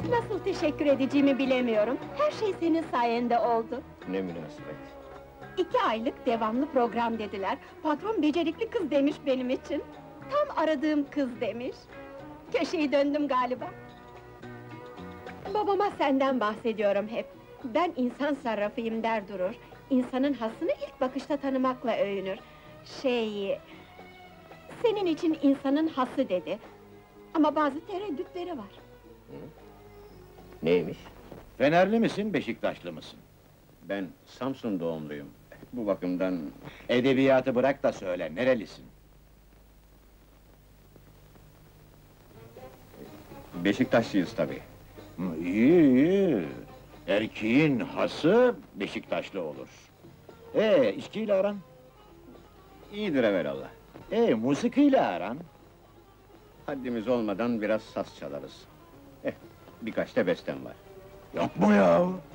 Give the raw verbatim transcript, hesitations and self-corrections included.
Nasıl teşekkür edeceğimi bilemiyorum. Her şey senin sayende oldu. Ne münasebet. İki aylık devamlı program dediler. Patron becerikli kız demiş benim için. Tam aradığım kız demiş. Köşeyi döndüm galiba. Babama senden bahsediyorum hep. Ben insan sarrafıyım der durur. İnsanın hasını ilk bakışta tanımakla övünür. Şey... Senin için insanın hası dedi. Ama bazı tereddütleri var. Neymiş? Fenerli misin, Beşiktaşlı mısın? Ben Samsun doğumluyum. Bu bakımdan... Edebiyatı bırak da söyle, nerelisin? Beşiktaşlıyız tabii. Hı, iyi, iyi. Erkeğin hası Beşiktaşlı olur. Ee, içkiyle aran? İyidir evelallah. Ee, musikiyle aran? Haddimiz olmadan biraz saz çalarız. Eh, birkaç da bestem var. Yapma ya!